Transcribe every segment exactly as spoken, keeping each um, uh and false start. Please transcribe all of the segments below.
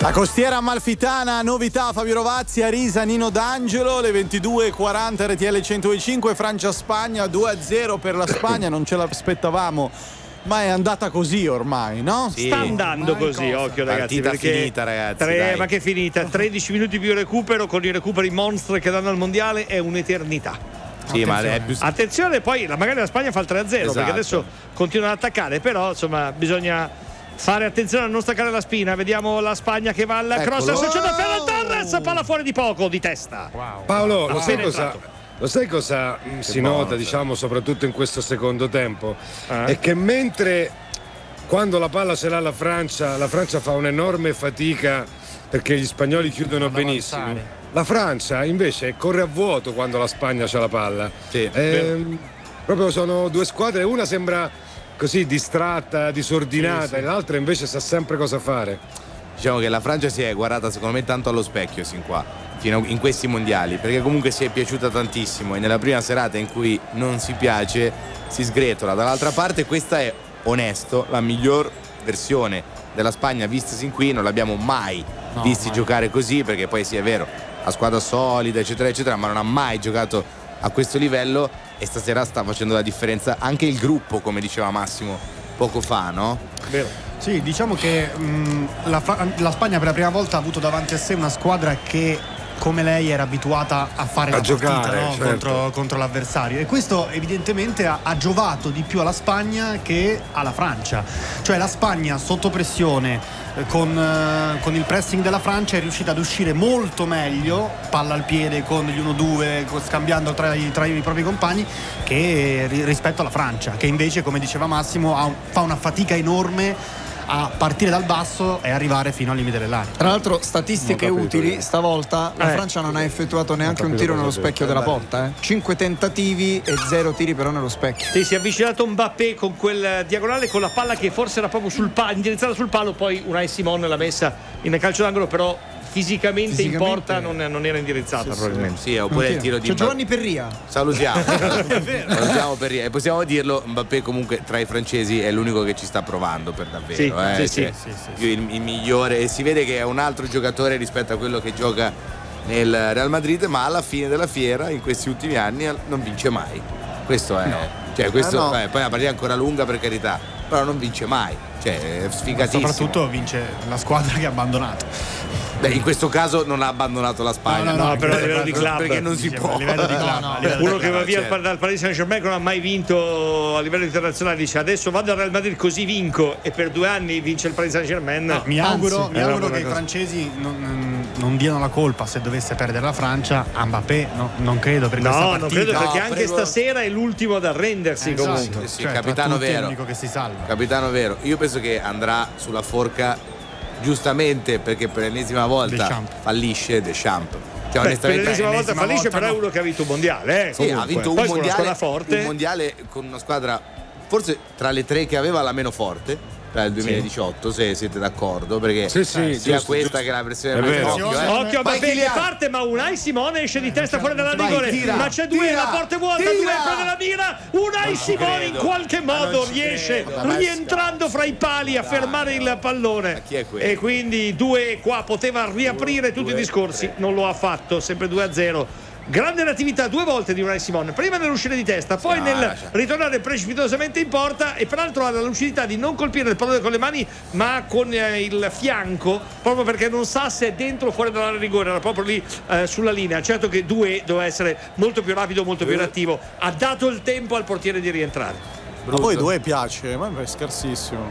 La costiera amalfitana, novità Fabio Rovazzi, Arisa, Nino D'Angelo, le ventidue e quaranta R T L centocinque, Francia-Spagna due a zero per la Spagna, non ce l'aspettavamo, ma è andata così ormai, no? Sì. Sta andando ormai così, cosa? Occhio ragazzi. Partita finita ragazzi, tre, ma che finita? tredici minuti più recupero con i recuperi monstre che danno al mondiale è un'eternità. Sì, ma è più... Attenzione, poi la, magari la Spagna fa il tre a zero, esatto, perché adesso continuano ad attaccare, però insomma bisogna fare attenzione a non staccare la spina. Vediamo la Spagna che va al cross, associato a Ferran Torres, palla fuori di poco, di testa. Wow. Paolo, lo, ah, sai cosa, lo sai cosa mh, si nota, buono, diciamo, soprattutto in questo secondo tempo? Eh? È che mentre quando la palla ce l'ha la Francia, la Francia fa un'enorme fatica perché gli spagnoli chiudono benissimo. Avanzare. La Francia invece corre a vuoto quando la Spagna c'ha la palla. Sì, ehm, proprio sono due squadre, una sembra così distratta, disordinata, sì, sì, e l'altra invece sa sempre cosa fare. Diciamo che la Francia si è guardata secondo me tanto allo specchio sin qua, fino in questi mondiali, perché comunque si è piaciuta tantissimo e nella prima serata in cui non si piace si sgretola. Dall'altra parte questa è, onesto, la miglior versione della Spagna vista sin qui, non l'abbiamo mai no, visti mai. giocare così, perché poi sì è vero, la squadra solida eccetera eccetera, ma non ha mai giocato a questo livello e stasera sta facendo la differenza anche il gruppo, come diceva Massimo poco fa, no? Vero. Sì, diciamo che mh, la, la Spagna per la prima volta ha avuto davanti a sé una squadra che come lei era abituata a fare a la giocare, partita, no? certo. contro, contro l'avversario, e questo evidentemente ha, ha giovato di più alla Spagna che alla Francia. Cioè la Spagna sotto pressione eh, con, eh, con il pressing della Francia è riuscita ad uscire molto meglio, palla al piede con gli uno due, scambiando tra i, tra i propri compagni, che rispetto alla Francia, che invece, come diceva Massimo, ha, fa una fatica enorme a partire dal basso e arrivare fino al limite dell'area. Tra l'altro, statistiche utili, stavolta la eh. Francia non ha effettuato neanche un tiro nello specchio della porta, eh. cinque tentativi e zero tiri però nello specchio. Sì, si è avvicinato Mbappé con quel diagonale con la palla che forse era proprio sul palo, indirizzata sul palo, poi Unai Simon l'ha messa in calcio d'angolo, però Fisicamente, fisicamente in porta non, non era indirizzata, sì, probabilmente. Sì, oppure il tiro di C'è Giovanni Perria. Salutiamo. Salutiamo Perria. E possiamo dirlo, Mbappé comunque tra i francesi è l'unico che ci sta provando per davvero. Sì, eh? sì, cioè, sì, sì, sì. Il, il migliore, e si vede che è un altro giocatore rispetto a quello che gioca nel Real Madrid, ma alla fine della fiera in questi ultimi anni non vince mai. Questo è. No. Cioè, questo, ah, no. eh, poi la partita è ancora lunga, per carità, però non vince mai. Cioè, è sfigatissimo. Soprattutto vince la squadra che ha abbandonato. Beh, in questo caso non ha abbandonato la Spagna. No, no, no, no, però a livello di club, perché non si può. A livello di club, no, no. Uno che va via certo. dal Paris Saint-Germain, che non ha mai vinto a livello internazionale, dice adesso vado al Real Madrid così vinco, e per due anni vince il Paris Saint-Germain. No, mi auguro, Anzi, mi auguro che i francesi non, non diano la colpa, se dovesse perdere la Francia, a Mbappé. No, non credo per questa no, partita. non credo, perché no, anche prego. stasera è l'ultimo ad arrendersi, eh, comunque. Sì, sì, cioè, capitano vero. Che si salva. Capitano vero. Io penso che andrà sulla forca, giustamente, perché per l'ennesima volta Deschamps. fallisce Deschamps. Cioè, Beh, per l'ennesima volta fallisce, volta però no. è uno che ha vinto un mondiale. Eh, sì, ha vinto un Poi mondiale, una forte. un mondiale con una squadra forse tra le tre che aveva la meno forte. Tra il duemiladiciotto, sì. Se siete d'accordo, perché sì, sì, eh, sia giusto, questa giusto. che la versione è del occhio, eh. occhio a Mbappé che parte, ma Unai Simone esce di testa fuori dalla rigore, tira, ma c'è due, tira, la porta è vuota, tira. due prende la mira, Unai Simone in qualche modo riesce, credo. rientrando fra i pali, a fermare il pallone, chi è quello? E quindi due qua poteva riaprire tutti i discorsi, non lo ha fatto, sempre due a zero. Grande attività due volte di Unai Simon, prima nell'uscita di testa, poi no, nel lascia. ritornare precipitosamente in porta, e peraltro ha la lucidità di non colpire il pallone con le mani ma con eh, il fianco, proprio perché non sa se è dentro o fuori dalla rigore, era proprio lì eh, sulla linea. Certo che Doué doveva essere molto più rapido, molto più reattivo, ha dato il tempo al portiere di rientrare. A voi Doué piace? Ma è scarsissimo.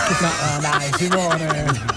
Ma dai Simone.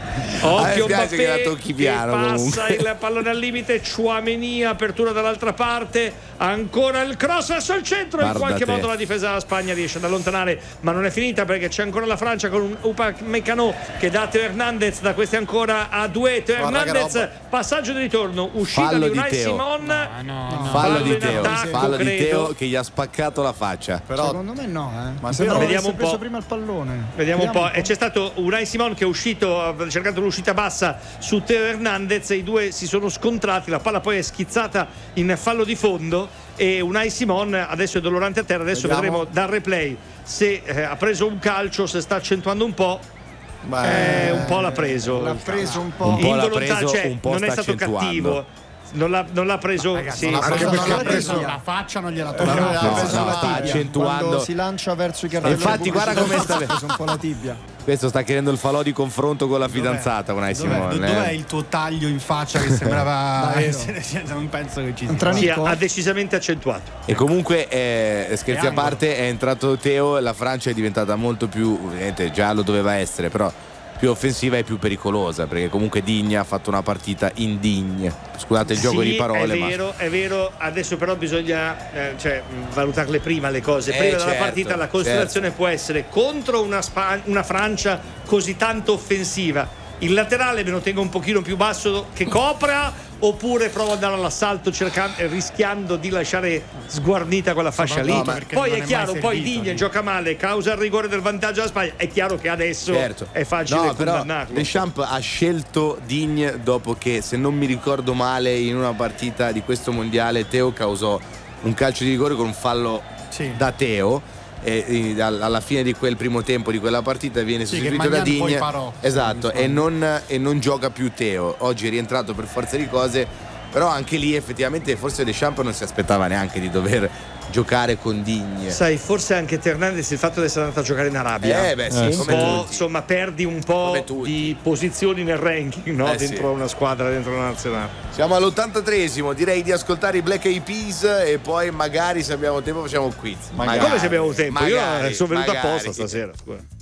Occhio piace che la Mbappé tocchi che piano, passa comunque. il pallone al limite, Tchouaméni, apertura dall'altra parte, ancora il cross verso il centro. Guarda in qualche te. modo la difesa della Spagna riesce ad allontanare, ma non è finita, perché c'è ancora la Francia con un Upamecano che dà Teo Hernandez, da questi ancora a due. Teo Hernandez, passaggio di ritorno, uscita Fallo di di Unai Teo. Simon, No, no, no. Fallo Fallo di in Teo, attacco, fallo di credo. Teo che gli ha spaccato la faccia. Però Secondo me no, eh. Ma Mi se no- sembrava Vediamo avesse un po'. preso prima il pallone. Vediamo un po', e c'è stato Unai Simon che è uscito, ha cercato l'uscita bassa su Teo Hernandez, e i due si sono scontrati, la palla poi è schizzata in fallo di fondo, e Unai Simon adesso è dolorante a terra. Adesso Vediamo. vedremo dal replay se eh, ha preso un calcio, se sta accentuando un po'. Beh, eh, un po' l'ha preso. L'ha preso un po'. Un po' l'ha Involontà- preso, cioè, un po' non è sta stato accentuando. cattivo. Non l'ha, non l'ha preso. Ragazzi, sì, non l'ha sì, preso, sì, non l'ha sì, preso, sì. la faccia non gliela No, tocca. no, no, l'ha preso no, la sta tibia. accentuando. Quando si lancia verso i cartelli infatti, guarda come sta- ha preso un po' la tibia. Questo sta chiedendo il falò di confronto con la fidanzata, con Unai Dov'è, Simone. dov'è eh. il tuo taglio in faccia che sembrava Davvero? non penso che ci sia. Entra Sì, Nico? ha decisamente accentuato. E comunque, eh, scherzi a Triangolo. parte, è entrato Teo e la Francia è diventata molto più, ovviamente già lo doveva essere, però più offensiva e più pericolosa, perché comunque Digne ha fatto una partita indigna. Scusate il gioco Sì, di parole, è ma vero, è vero, adesso però bisogna eh, cioè, valutarle prima le cose. Eh, Prima della certo, partita la considerazione certo. può essere contro una, Spa- una Francia così tanto offensiva. Il laterale me lo tengo un pochino più basso che copra, oppure provo ad andare all'assalto cercando, rischiando di lasciare sguarnita quella fascia lì. No, ma perché Poi non è è chiaro, mai poi servito, Digne lì. gioca male, causa il rigore del vantaggio alla Spagna. È chiaro che adesso certo. è facile no, però condannarlo. Deschamps ha scelto Digne dopo che, se non mi ricordo male, in una partita di questo mondiale Teo causò un calcio di rigore con un fallo Sì. da Teo. E, e al- alla fine di quel primo tempo di quella partita viene Sì, sostituito che da Magnan poi Digne, parò, esatto, se non e non, e non gioca più Teo. Oggi è rientrato per forza di cose, però anche lì effettivamente forse Deschamps non si aspettava neanche di dover giocare con Digne. Sai, forse anche Teo Hernandez il fatto di essere andato a giocare in Arabia. Eh, beh, sì, un come po', tutti. insomma, perdi un po' Come tutti. di posizioni nel ranking, no? Eh, dentro sì. una squadra, dentro una nazionale. Siamo all'ottantatreesimo, direi di ascoltare i Black Eyed Peas e poi magari, se abbiamo tempo, facciamo un quiz. Ma come se abbiamo tempo? Io magari, sono venuto magari. apposta stasera. Scusa.